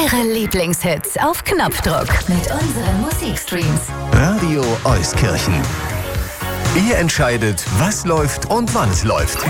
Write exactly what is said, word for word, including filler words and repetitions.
Ihre Lieblingshits auf Knopfdruck mit unseren Musikstreams. Radio Euskirchen. Ihr entscheidet, was läuft und wann es läuft.